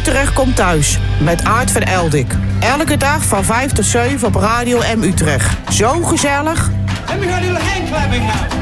Utrecht komt thuis met Aart van Eldik. Elke dag van 5 tot 7 op Radio M Utrecht. Zo gezellig. Let me hear a little hand clapping now.